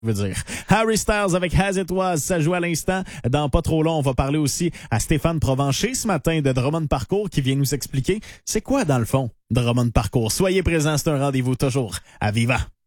je veux dire. Harry Styles avec As It Was, ça joue à l'instant. Dans pas trop long, on va parler aussi à Stéphane Provencher ce matin de Drummond Parcours qui vient nous expliquer c'est quoi dans le fond Drummond Parcours. Soyez présents, c'est un rendez-vous toujours à Viva.